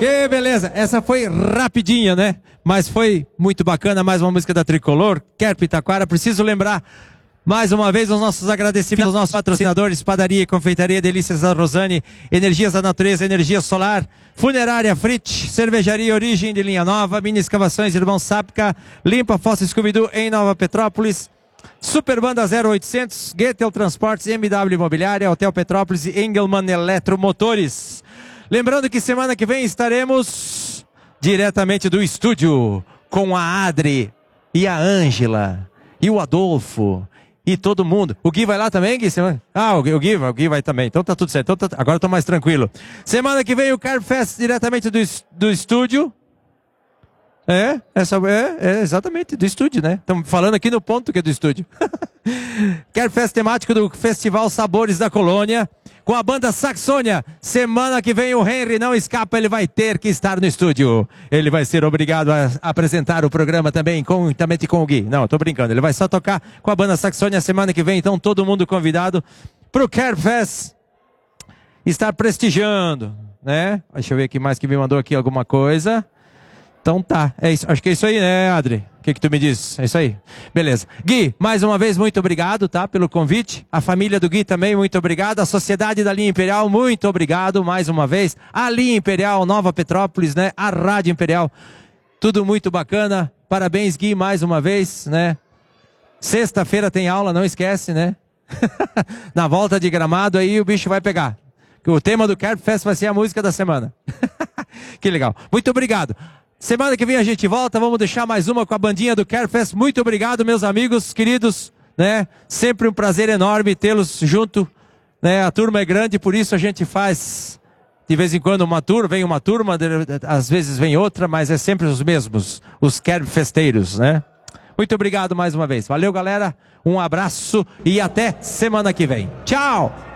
Que beleza, essa foi rapidinha, né? Mas foi muito bacana, mais uma música da Tricolor, Kerp Taquara. Preciso lembrar mais uma vez os nossos agradecimentos aos nossos patrocinadores: Padaria e Confeitaria Delícias da Rosane, Energias da Natureza, Energia Solar, Funerária Frit, Cervejaria Origem de Linha Nova, Mini Escavações Irmão Sapka, Limpa Fossa Scooby-Doo em Nova Petrópolis, Superbanda 0800, Getel Transportes, MW Imobiliária, Hotel Petrópolis e Engelmann Eletromotores. Lembrando que semana que vem estaremos diretamente do estúdio com a Adri e a Ângela e o Adolfo e todo mundo. O Gui vai lá também, Gui? Ah, o Gui vai também. Então tá tudo certo. Então agora eu tô mais tranquilo. Semana que vem o Carfest diretamente do estúdio. Exatamente, do estúdio, né? Estamos falando aqui no ponto que é do estúdio. Carfest temático do Festival Sabores da Colônia, com a banda Saxônia. Semana que vem o Henry não escapa, ele vai ter que estar no estúdio. Ele vai ser obrigado a apresentar o programa também com o Gui. Não, tô brincando, ele vai só tocar com a banda Saxônia semana que vem. Então todo mundo convidado pro Carfest estar prestigiando, né? Deixa eu ver aqui mais que me mandou aqui alguma coisa. Então tá, é isso. Acho que é isso aí, né, Adri? O que tu me diz? É isso aí. Beleza. Gui, mais uma vez, muito obrigado, tá? Pelo convite. A família do Gui também, muito obrigado. A Sociedade da Linha Imperial, muito obrigado mais uma vez. A Linha Imperial, Nova Petrópolis, né? A Rádio Imperial. Tudo muito bacana. Parabéns, Gui, mais uma vez, né? Sexta-feira tem aula, não esquece, né? Na volta de Gramado aí o bicho vai pegar. O tema do Carp Fest vai ser a música da semana. Que legal. Muito obrigado. Semana que vem a gente volta, vamos deixar mais uma com a bandinha do Carefest. Muito obrigado, meus amigos queridos, né? Sempre um prazer enorme tê-los junto, né? A turma é grande, por isso a gente faz de vez em quando vem uma turma, às vezes vem outra, mas é sempre os mesmos, os Carefesteiros, né? Muito obrigado mais uma vez. Valeu, galera. Um abraço e até semana que vem. Tchau!